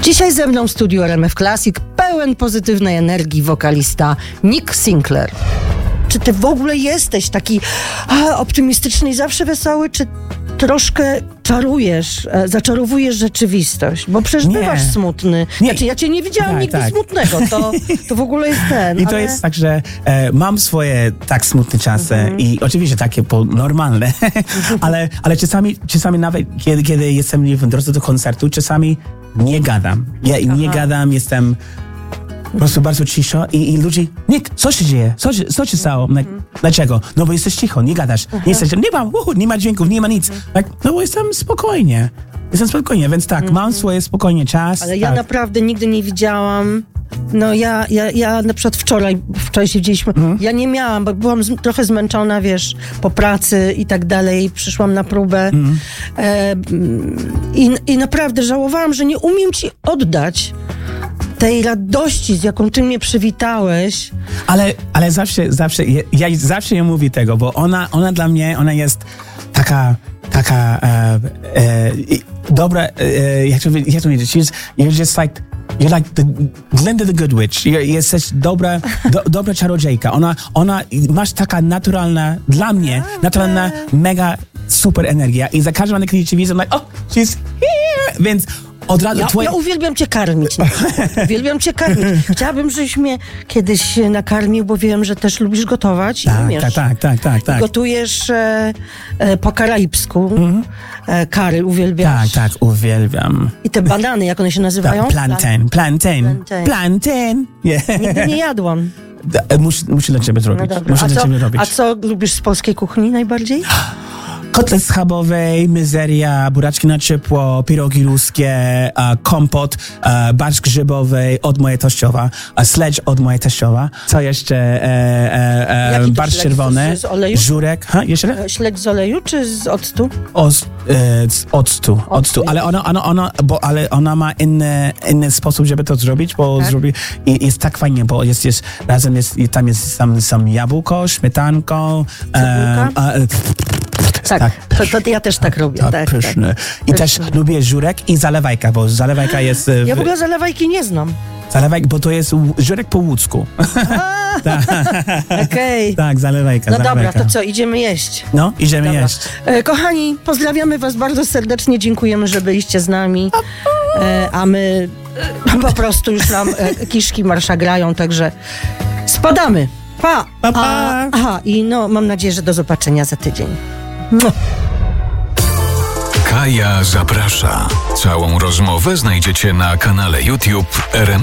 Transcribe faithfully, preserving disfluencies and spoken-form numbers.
Dzisiaj ze mną w studiu R M F Classic pełen pozytywnej energii wokalista Nick Sinclair. Czy ty w ogóle jesteś taki a, optymistyczny i zawsze wesoły, czy troszkę czarujesz, e, zaczarowujesz rzeczywistość? Bo przecież Nie. bywasz smutny. Nie. Znaczy, ja cię nie widziałam Tak, nigdy tak. smutnego. To, to w ogóle jest ten. I to ale... jest tak, że e, mam swoje tak smutne czasy Mhm. i oczywiście takie po, normalne, ale, ale czasami, czasami nawet kiedy, kiedy jestem w drodze do koncertu, czasami nie gadam. Ja nie Aha. gadam, jestem po prostu bardzo ciszo i, i ludzie, Nick, co się dzieje? Co, się- co się stało? Tak, dlaczego? No bo jesteś cicho, nie gadasz. Nie, jesteś, nie, ma, uhu, nie ma dźwięków, nie ma nic. Tak, no bo jestem spokojnie. Jestem spokojnie, więc tak, mam swoje spokojnie czas. Ale ja tak. naprawdę nigdy nie widziałam. No ja, ja, ja na przykład wczoraj, wczoraj się widzieliśmy, Mhm. ja nie miałam, bo byłam z, trochę zmęczona, wiesz, po pracy i tak dalej, przyszłam na próbę Mhm. e, i, i naprawdę żałowałam, że nie umiem ci oddać tej radości, z jaką ty mnie przywitałeś. Ale, ale zawsze, zawsze, ja, ja zawsze nie mówię tego, bo ona, ona dla mnie, ona jest taka, taka e, e, i- dobra, e, jak to, jak to powiedzieć, she's, you're just like, you're like the Glinda the Good Witch. You're, jesteś dobra, do, dobra czarodziejka. Ona, ona, masz taka naturalna, dla mnie, naturalna, mega super energia i za każdym razem, kiedy cię widzę, I'm like, oh, she's here, więc od razu Ja, twoje... ja uwielbiam cię karmić. Uwielbiam cię karmić. Chciałabym, żebyś mnie kiedyś nakarmił, bo wiem, że też lubisz gotować. i tak, umiesz. tak, tak, tak, tak, tak. Gotujesz e, e, po karaibsku. E, kary uwielbiasz. Tak, tak, uwielbiam. I te banany, jak one się nazywają? Tak, plantain, plantain, Plantain. plantain. Yeah. Nigdy nie jadłam. D- Muszę, muszę dla ciebie No zrobić. dobra. Muszę A, dla co, ciebie robić. a co lubisz z polskiej kuchni najbardziej? Kotlet schabowej, mizeria, buraczki na ciepło, pierogi ruskie, a, kompot, a, barszcz grzybowej od mojej teściowa, a sledge od mojej teściowa. Co jeszcze? E, e, e, Jaki to barszcz śledź? czerwony, Z- z oleju? żurek. Ha, jeszcze raz? E, Śledź z oleju czy z octu? O, z, e, z octu, octu, ale ona, ona, ona, bo, ale ona ma inny, inny sposób, żeby to zrobić, bo Tak? zrobi, i jest tak fajnie, bo jest, jest razem jest, i tam jest sam, sam jabłko, śmietanką. Cebulka? a, e, Tak, tak. to, to ja też tak robię. Tak, tak, pyszny. tak. I też lubię żurek i zalewajka, bo zalewajka jest... e, Ja w- w ogóle zalewajki nie znam. Zalewajka, bo to jest łu- żurek po łódzku. Okej. Tak, zalewajka, No dobra, zalewajka. to co, idziemy jeść. No, idziemy Dobra. jeść. E, kochani, pozdrawiamy was bardzo serdecznie, dziękujemy, że byliście z nami, e, a my e, po prostu już nam e, kiszki marsza grają, także spadamy. Pa! Pa, pa. A, aha, i no, mam nadzieję, że do zobaczenia za tydzień. Mua. Kaja zaprasza. Całą rozmowę znajdziecie na kanale YouTube R M